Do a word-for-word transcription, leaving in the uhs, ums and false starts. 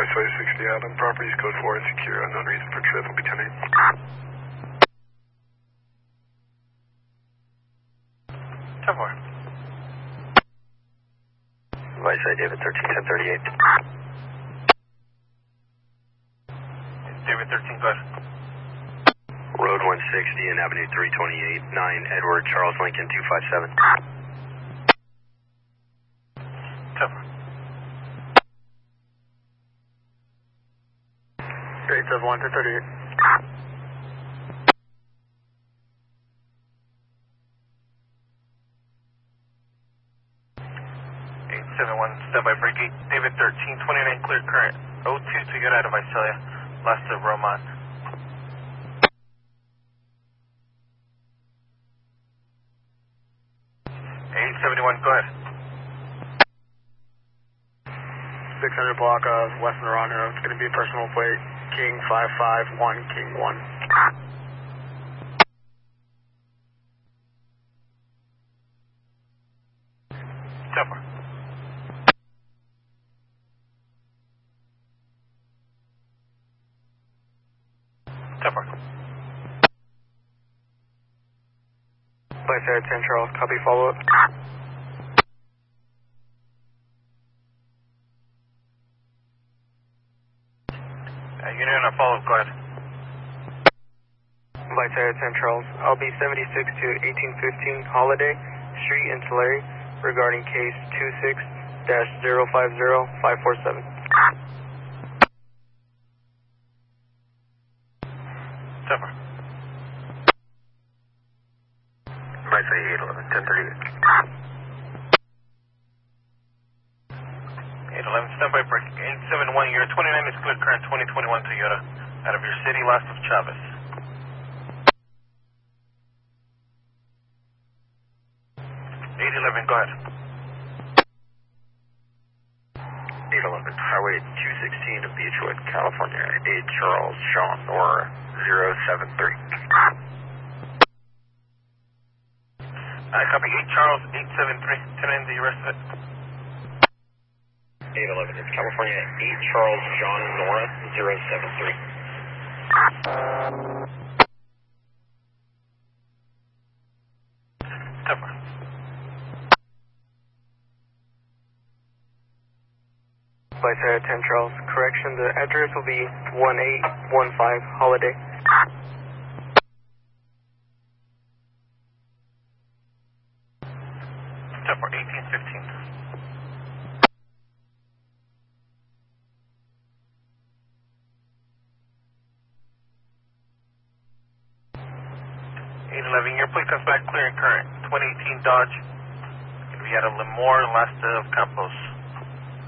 Vice five sixty Adam, properties code four insecure, unknown reason for trip, will be ten eight. ten four. Vice I David thirteen ten thirty-eight. David thirteen, go ahead. Road one sixty and Avenue three twenty-eight, nine Edward Charles Lincoln two five seven. ten four. eight seven one ten thirty-eight. eight seven one, standby break eight. David thirteen twenty-nine, clear current. oh two to get out of Visalia, last of Roman. eight seventy-one, go ahead. six hundred block of West Naranjo. It's going to be personal plate King five five one King one. ten four. ten four. Vice Air ten Charles, copy follow up. Uh, unit on follow up, go ahead. Vice Air ten Charles, I'll be seventy-six to eighteen fifteen Holiday Street in Tulare regarding case two six dash zero five zero five four seven. ten four. Vice I eight eleven ten thirty-eight. eight eleven, standby break eight seven one, your twenty-nine is clear current twenty twenty-one Toyota, out of your city, last of Chavez. eight eleven, go ahead. eight eleven, Highway two sixteen of Beechwood, California, eight Charles Sean Nora zero seven three. Uh, copy eight Charles eight seven three, ten in the rest of it. eight eleven, it's California, eight Charles John Nora zero seven three. ten four. Vice Air ten Charles, correction, the address will be one eight one five Holiday. ten four, eighteen fifteen. eight eleven, your plate comes back clear and current. twenty eighteen Dodge. Going to be out of Lemoore, last of Campos.